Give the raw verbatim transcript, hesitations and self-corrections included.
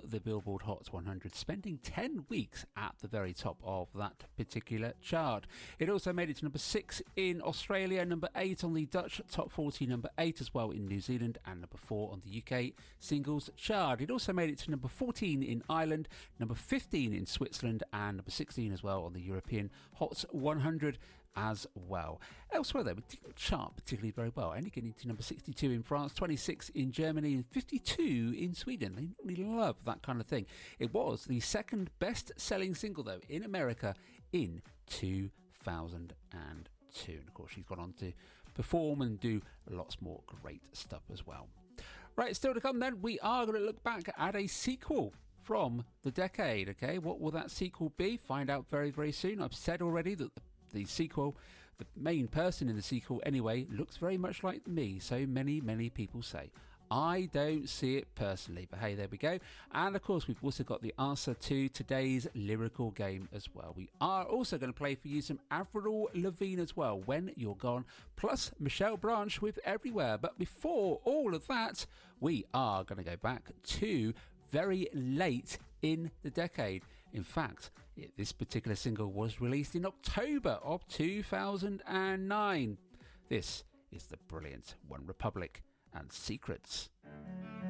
the Billboard Hot one hundred, spending ten weeks at the very top of that particular chart. It also made it to number six in Australia, number eight on the Dutch Top forty, number eight as well in New Zealand, and number four on the U K singles chart. It also made it to number fourteen in Ireland, number fifteen in Switzerland, and number sixteen as well on the European Hot one hundred as well. Elsewhere though, it didn't chart particularly very well, only getting to number sixty-two in France, twenty-six in Germany, and fifty-two in Sweden. They really love that kind of thing. It was the second best selling single though in America in two thousand two, and of course she's gone on to perform and do lots more great stuff as well. Right, still to come then, we are going to look back at a sequel from the decade. Okay, what will that sequel be? Find out very very soon. I've said already that the The sequel, the main person in the sequel anyway, looks very much like me, so many, many people say. I don't see it personally, but hey, there we go. And of course, we've also got the answer to today's lyrical game as well. We are also going to play for you some Avril Lavigne as well, When You're Gone, plus Michelle Branch with Everywhere. But before all of that, we are going to go back to very late in the decade. In fact, this particular single was released in October of two thousand nine. This is the brilliant One Republic and Secrets.